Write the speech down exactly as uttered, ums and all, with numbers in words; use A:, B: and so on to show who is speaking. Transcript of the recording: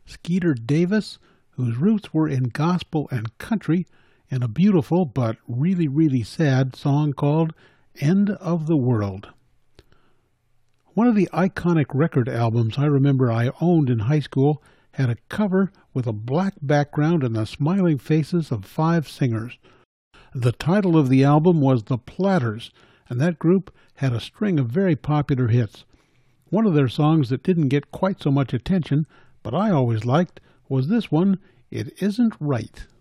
A: Skeeter Davis, whose roots were in gospel and country, and a beautiful but really, really sad song called End of the World. One of the iconic record albums I remember I owned in high school had a cover with a black background and the smiling faces of five singers. The title of the album was The Platters, and that group had a string of very popular hits. One of their songs that didn't get quite so much attention, but I always liked, was this one, It Isn't Right.